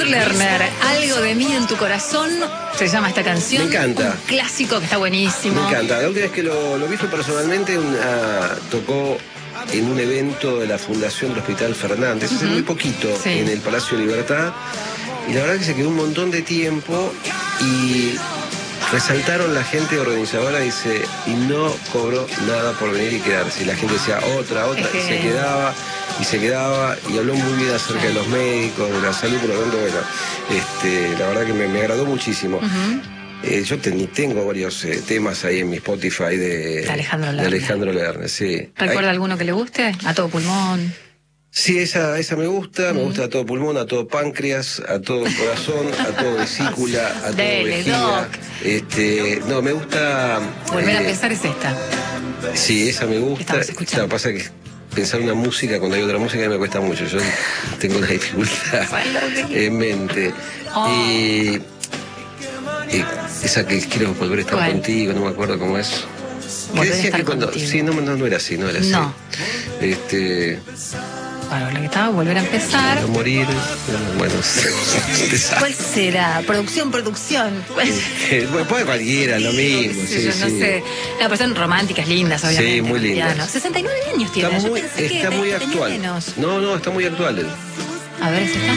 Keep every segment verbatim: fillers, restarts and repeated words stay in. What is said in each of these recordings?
Lerner, Algo de mí en tu corazón, se llama esta canción. Me encanta. Un clásico que está buenísimo. Me encanta. La última vez que lo, lo vi fue personalmente, una, tocó en un evento de la Fundación del Hospital Fernández, hace uh-huh. muy poquito, sí. en el Palacio Libertad. Y la verdad que se quedó un montón de tiempo y resaltaron la gente organizadora, dice, y no cobró nada por venir y quedarse. Y la gente decía otra, otra, y se quedaba, y se quedaba, y habló muy bien acerca de los médicos, de la salud, por lo tanto, bueno, este, la verdad que me, me agradó muchísimo. Uh-huh. eh, yo ten, tengo varios eh, temas ahí en mi Spotify de, de Alejandro Lerner. De Alejandro Lerner, sí. ¿Recuerda Hay... alguno que le guste? A todo pulmón. Sí, esa, esa me gusta, me gusta a todo pulmón, a todo páncreas, a todo corazón, a todo vesícula, a todo Dele, vejiga. doc. Este, no, me gusta. Volver eh, a empezar es esta. Sí, esa me gusta. Lo que pasa es que pensar una música cuando hay otra música me cuesta mucho. Yo tengo una dificultad en mente. Oh. Y, y esa que quiero volver a estar ¿Cuál? Contigo, no me acuerdo cómo es. ¿Qué decía que cuando.? Contigo. Sí, no, no, no era así, no era así. No. Este. Bueno, lo que estaba, volver a empezar. A morir. Bueno, ¿cuál será? Producción, producción. Eh, bueno, puede cualquiera, lo mismo. Sí, yo sí. no sé. No, pero son románticas, lindas, obviamente. Sí, muy lindas. sesenta y nueve años tiene. Está muy, yo pensé está que muy tenía actual. Menos. No, no, está muy actual él. A ver, ¿es esta?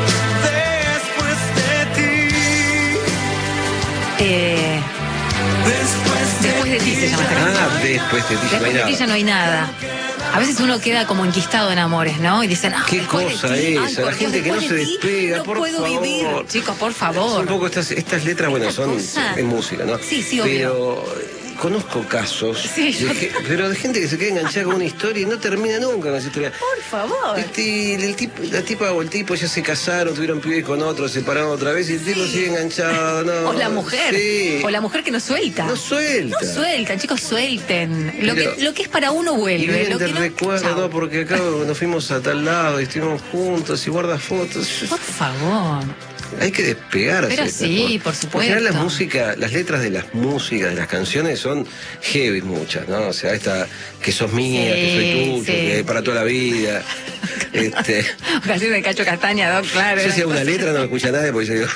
Eh, después de ti se llama esta canción. Ah, después de ti, después de ti ya no hay nada. A veces uno queda como enquistado en amores, ¿no? Y dicen, ah, ¿qué cosa de ti, esa? Ay, la gente que no se despega, no por puedo favor. vivir. Chicos, por favor. Un poco estas, estas letras, bueno, son en música, ¿no? Sí, sí, obvio. Pero conozco casos, sí, de que, pero de gente que se queda enganchada con una historia y no termina nunca con esa historia. Por favor. Este, el tipo, la tipa o el tipo ya se casaron, tuvieron pibes con otro, se separaron otra vez y el tipo sí. sigue enganchado. No, o la mujer. Sí. O la mujer que no suelta. No suelta. No sueltan, chicos, suelten. Lo que, lo que es para uno vuelve. Y lo te que no, recuerdo, no, porque acá nos fuimos a tal lado y estuvimos juntos y guarda fotos. Por favor. Hay que despegarse. Pero sí, por supuesto. En general, las músicas, las letras de las músicas, de las canciones son heavy muchas, ¿no? O sea, esta que sos mía, sí, que soy tuyo, sí. que para toda la vida. este... Canción de Cacho Castaña, Doc, claro. Yo si hago una letra no me escucha nadie porque yo digo...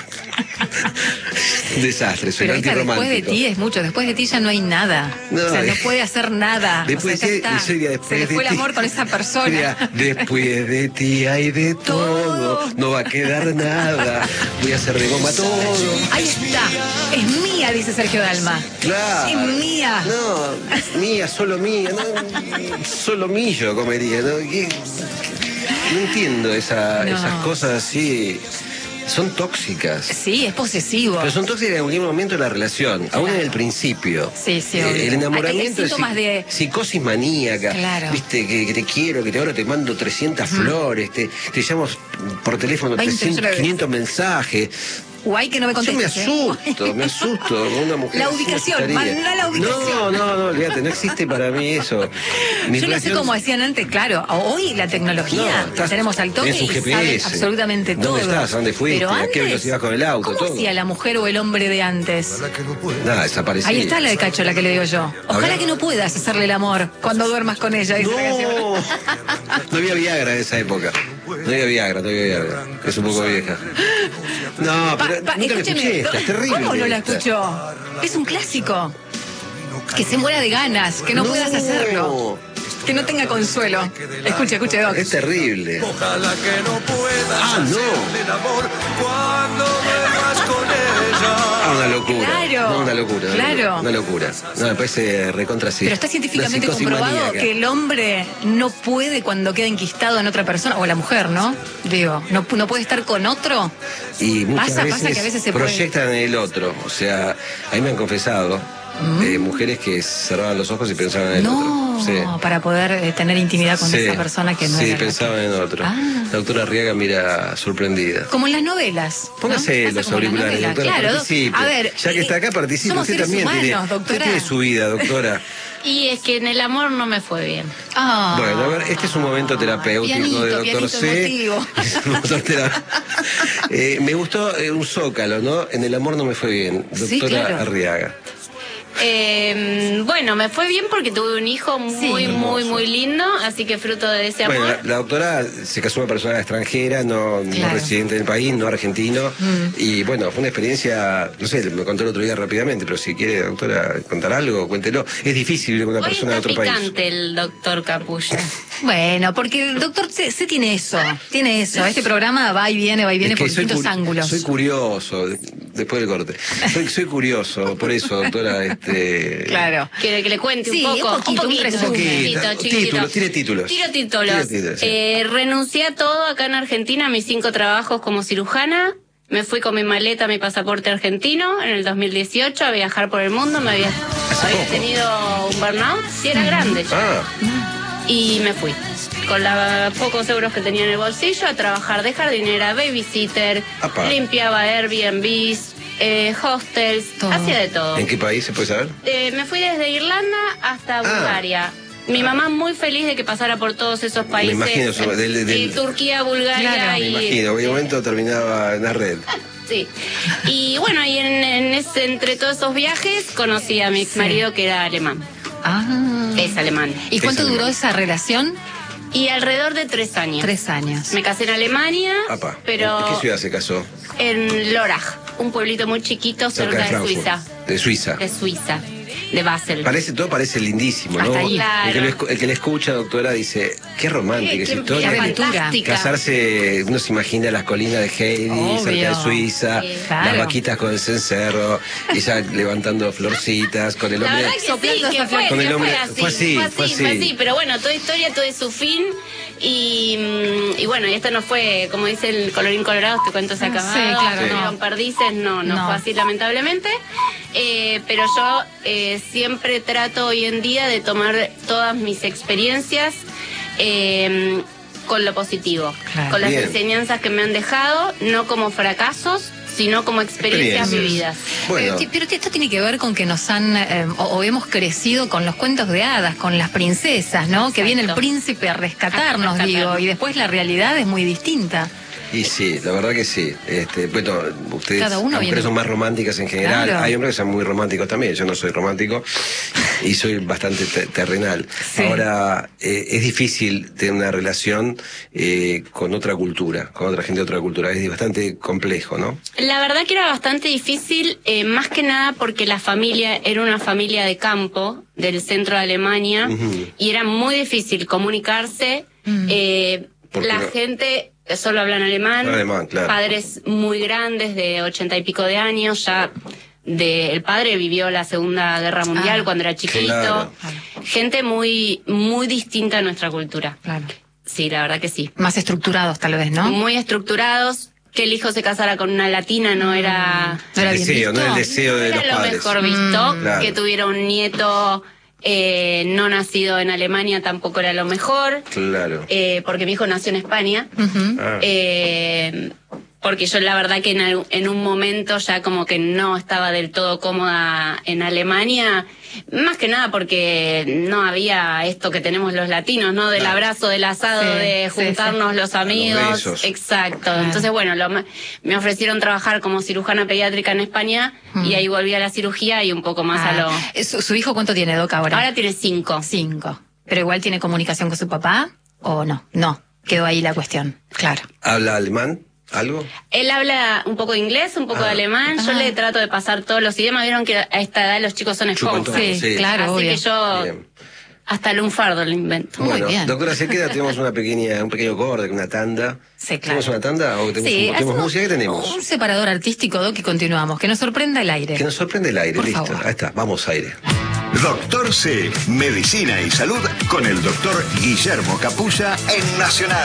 Un desastre, soy pero esta antirromántico. Después de ti es mucho, después de ti ya no hay nada. No, o sea, no puede hacer nada. Después o sea, de ya ti, está. después se le fue de el amor con esa persona. Mira, después de ti hay de todo, todo, no va a quedar nada. Voy a hacer de goma todo. Ahí está, es mía, dice Sergio Dalma. Claro. Es mía. No, mía, solo mía, no, solo millo comería, ¿no? ¿Qué? No entiendo esa, no. esas cosas así. Son tóxicas. Sí, es posesivo. Pero son tóxicas en cualquier momento de la relación, claro. aún en el principio. Sí, sí, eh, El enamoramiento hay, hay es de... psicosis maníaca. Claro. Viste, que, que te quiero, que te ahora te mando trescientas uh-huh. flores, te, te llamo por teléfono trescientos, quinientos mensajes. Guay que no me contestes. Yo me asusto, ¿eh? me asusto con una mujer. La ubicación, manda la ubicación. No, no, no, olvídate, no existe para mí eso. Mi Yo relación... no sé cómo decían antes, claro, hoy la tecnología no, estás, la tenemos al toque y saben absolutamente todo. ¿Dónde estás? ¿Dónde fuiste? Pero antes, ¿a qué velocidad con el auto? ¿Cómo todo? hacía la mujer o el hombre de antes? Nada, desaparecía. Ahí está la de Cacho, la que le digo yo. Ojalá que no puedas hacerle el amor cuando duermas con ella. Dice no, no había Viagra en esa época. No había Viagra, no había Viagra. Es un poco vieja. No, pero pa, pa, nunca la escuché esta, es terrible. ¿Cómo no la esta. escuchó? Es un clásico. Que se muera de ganas, que no, no puedas hacerlo. Que no tenga consuelo. Escuche, escuche, Doc. Es terrible. Ojalá que no puedas ah, no. hacerle el amor cuando duermas con ella. Ah, una locura. Claro. No, una locura. Claro. Una locura. No, me parece recontra sí. Pero está científicamente comprobado maníaca. Que el hombre no puede cuando queda enquistado en otra persona, o la mujer, ¿no? Digo, no, no puede estar con otro. Y muchas pasa, veces, pasa que a veces se proyectan puede... en el otro. O sea, a mí me han confesado mm. eh, mujeres que cerraban los ojos y pensaban en el no, otro. Sí. para poder eh, tener intimidad con sí. esa persona que no sí, era. Sí, pensaban en otro. Ah. La doctora Arriaga mira sorprendida. Como en las novelas. Póngase ¿no? los auriculares, doctora, claro, participe. A ver, ya que está acá, participe. Usted también humanos, tiene, doctora. usted tiene su vida, doctora. Y es que en el amor no me fue bien. Oh. Bueno, a ver, este es un momento terapéutico pianito, de doctor C. eh, me gustó eh, un zócalo, ¿no? En el amor no me fue bien, doctora sí, claro. Arriaga. Eh, bueno, me fue bien porque tuve un hijo muy, Sí. muy, muy lindo, así que fruto de ese amor. Bueno, la, la doctora se casó con una persona extranjera, no, no Claro. residente del país, no argentino. Mm. Y bueno, fue una experiencia, no sé, me contó el otro día rápidamente, pero si quiere, doctora, contar algo, cuéntelo. Es difícil vivir con una Hoy persona de está otro país. picante el doctor Capulla. Bueno, porque el doctor se, se tiene eso, tiene eso. Este programa va y viene, va y viene Es que por soy distintos curi- ángulos. Soy curioso, después del corte. Soy, soy curioso, por eso, doctora, este... Claro. ¿Quiere que le cuente Sí, un poco? un poquito, un poquito, resumen. Poquito, chiquitito. títulos, tire títulos. Tiro títulos. Tire títulos, sí. Eh, renuncié a todo acá en Argentina, a mis cinco trabajos como cirujana. Me fui con mi maleta, mi pasaporte argentino en el dos mil dieciocho a viajar por el mundo. Me había, había poco. tenido un burnout, sí era grande ya. Ah, Y me fui. Con los pocos euros que tenía en el bolsillo a trabajar de jardinera, babysitter, Apa. limpiaba Airbnbs, eh, hostels, Todo. hacía de todo. ¿en qué país se puede saber? Eh, me fui desde Irlanda hasta Bulgaria. Mi mamá muy feliz de que pasara por todos esos países. imagino eso, del- del- Sí, Turquía, Bulgaria Claro. Me y... imagino, en un momento terminaba en la red. Sí. Y bueno, y en, en ese, entre todos esos viajes conocí a mi ex marido que era alemán. Ah. Es alemán. ¿Y cuánto Es duró alemán. esa relación? Y alrededor de tres años. Tres años. Me casé en Alemania, Apa, pero ¿en qué ciudad se casó? en Lörrach, un pueblito muy chiquito cerca, de de, Frankfurt. Suiza. De Suiza. De Suiza, de Basel. Parece, todo parece lindísimo, ¿no? Hasta ahí. Claro. El, que lo escu- el que le escucha, doctora, dice, qué romántica Qué- esa qué- historia. qué aventura. fantástica. Casarse, uno se imagina las colinas de Heidi, Obvio. cerca de Suiza, Sí. Claro. las vaquitas con el cencerro, ella levantando florcitas, con el La hombre... verdad que sí, soplando que esa fue, flor. Con el que hombre- fue así, fue así, fue así, fue así. fue así, pero bueno, toda historia tuvo su fin y, mm, y bueno, y esto no fue, como dice el colorín colorado, este cuento se ha Sí, acabado, claro, se no. dieron perdices, no, no, No. fue así lamentablemente, eh, pero yo eh, siempre trato hoy en día de tomar todas mis experiencias eh, con lo positivo, Claro. con las Bien. enseñanzas que me han dejado, no como fracasos, sino como experiencias Experiencias. vividas. Bueno, Pero, pero esto tiene que ver con que nos han, eh, o, o hemos crecido con los cuentos de hadas, con las princesas, ¿no? Que Exacto. viene el príncipe a rescatarnos, A rescatarnos. digo, y después la realidad es muy distinta. y sí, la verdad que sí. Este, bueno, ustedes, Cada uno las mujeres viene- son más románticas en general. Claro. Hay hombres que son muy románticos también. Yo no soy romántico y soy bastante te- terrenal. Sí. Ahora, eh, es difícil tener una relación eh, con otra cultura, con otra gente de otra cultura. Es bastante complejo, ¿no? La verdad que era bastante difícil, eh, más que nada porque la familia era una familia de campo, del centro de Alemania, Ujú. y era muy difícil comunicarse. Mm. eh, ¿Por qué la no? gente solo hablan alemán, Alemán, claro. padres muy grandes de ochenta y pico de años, ya de, el padre vivió la Segunda Guerra Mundial Ah. cuando era chiquito, Claro. gente muy, muy distinta a nuestra cultura. Claro. Sí, la verdad que sí. Más estructurados, tal vez, ¿no? Muy estructurados, que el hijo se casara con una latina no era, ¿No era el bien deseo, visto? no el deseo de era los lo padres. mejor visto, Mm, claro. que tuviera un nieto eh, no nacido en Alemania tampoco era lo mejor, Claro. eh, porque mi hijo nació en España. Ujú. Ah. Eh, porque yo la verdad que en, algún- en un momento ya como que no estaba del todo cómoda en Alemania, más que nada porque no había esto que tenemos los latinos, ¿no? Del Claro. abrazo, del asado, Sí, de sí, juntarnos los amigos. besos. Exacto. Claro. Entonces, bueno, lo- me ofrecieron trabajar como cirujana pediátrica en España Mm. y ahí volví a la cirugía y un poco más a Ah, lo... ¿Su, su hijo cuánto tiene, Doc, ahora? Ahora tiene cinco. Cinco. ¿Pero igual tiene comunicación con su papá o no? No, quedó ahí la cuestión. Claro. ¿Habla alemán? ¿Algo? Él habla un poco de inglés, un poco Ah. de alemán. Yo Ah. le trato de pasar todos los idiomas. Vieron que a esta edad los chicos son Chupan esponjas. todo, Sí, sí. claro, Así obvio. que yo Bien. hasta el lunfardo lo invento. Muy Bueno, bien. doctora, se queda, tenemos una pequeña, un pequeño corte, una tanda. Sí, claro. ¿Tenemos una tanda o tenemos, Sí, tenemos hacemos música? ¿Qué tenemos? un separador artístico, Doc, y continuamos. Que nos sorprenda el aire. Que nos sorprende el aire, Por listo. favor. Ahí está, vamos aire. Doctor C, Medicina y Salud con el doctor Guillermo Capulla en Nacional.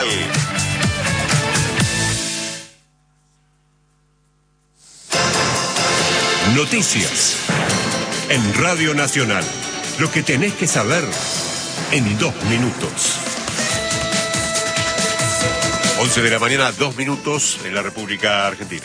Noticias. En Radio Nacional. Lo que tenés que saber en dos minutos. once de la mañana, dos minutos en la República Argentina.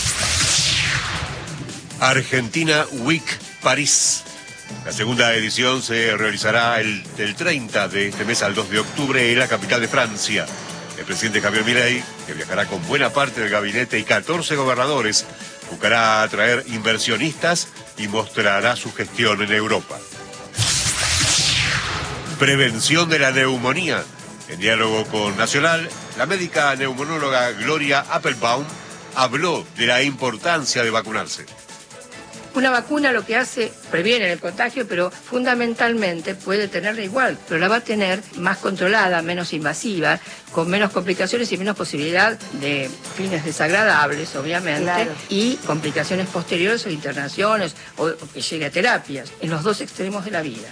Argentina Week París. La segunda edición se realizará el, del treinta de este mes al dos de octubre en la capital de Francia. El presidente Javier Milei, que viajará con buena parte del gabinete y catorce gobernadores, buscará atraer inversionistas y mostrará su gestión en Europa. Prevención de la neumonía. En diálogo con Nacional, la médica neumonóloga Gloria Appelbaum habló de la importancia de vacunarse. Una vacuna lo que hace, previene el contagio, pero fundamentalmente puede tenerla igual, pero la va a tener más controlada, menos invasiva, con menos complicaciones y menos posibilidad de fines desagradables, obviamente, claro. Y complicaciones posteriores o internaciones o, o que llegue a terapias, en los dos extremos de la vida.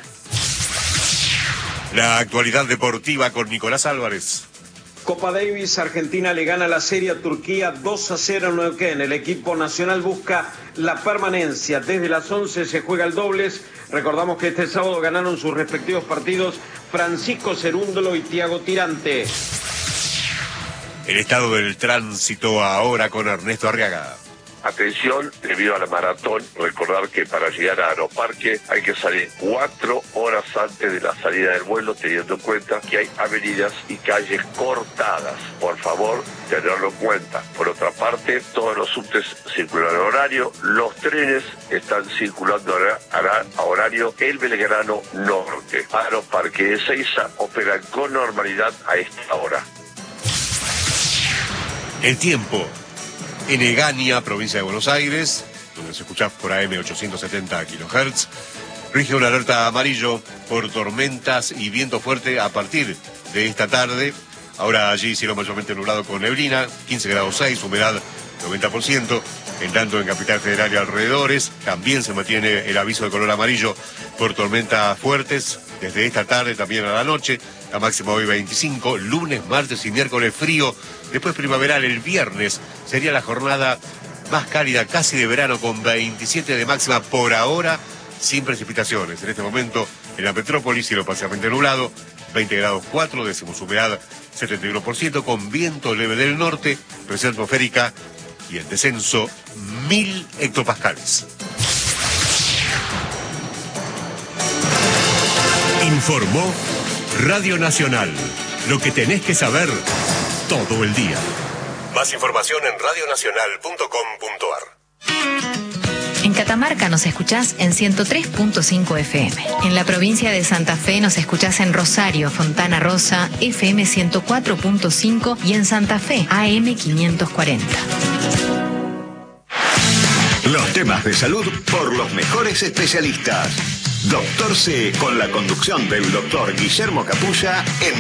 La actualidad deportiva con Nicolás Álvarez. Copa Davis, Argentina le gana la serie a Turquía dos a cero en Neuquén. El equipo nacional busca la permanencia. Desde las once se juega el dobles. Recordamos que este sábado ganaron sus respectivos partidos Francisco Cerúndolo y Tiago Tirante. El estado del tránsito ahora con Ernesto Arriaga. Atención, debido a la maratón, recordar que para llegar a Aeroparque hay que salir cuatro horas antes de la salida del vuelo, teniendo en cuenta que hay avenidas y calles cortadas. Por favor, tenerlo en cuenta. Por otra parte, todos los subtes circulan en horario, los trenes están circulando a horario El Belgrano Norte. Aeroparque de Ezeiza opera con normalidad a esta hora. El tiempo. En Egaña, provincia de Buenos Aires, donde se escucha por A M ochocientos setenta kilohertz, rige una alerta amarillo por tormentas y viento fuerte a partir de esta tarde. Ahora allí cielo mayormente nublado con neblina, quince grados seis, humedad noventa por ciento. En tanto en Capital Federal y alrededores también se mantiene el aviso de color amarillo por tormentas fuertes desde esta tarde también a la noche. La máxima hoy veinticinco, lunes, martes y miércoles frío. Después primaveral el viernes sería la jornada más cálida, casi de verano, con veintisiete de máxima por ahora, sin precipitaciones. En este momento en la metrópoli cielo parcialmente nublado, veinte grados cuatro, décimos humedad setenta y uno por ciento, con viento leve del norte, presión atmosférica y el descenso mil hectopascales. Informó Radio Nacional. Lo que tenés que saber todo el día. Más información en radio nacional punto com punto a r. En Catamarca nos escuchás en ciento tres punto cinco F M. En la provincia de Santa Fe nos escuchás en Rosario, Fontana Rosa, F M ciento cuatro punto cinco y en Santa Fe, A M quinientos cuarenta. Los temas de salud por los mejores especialistas. Doctor C, con la conducción del doctor Guillermo Capulla en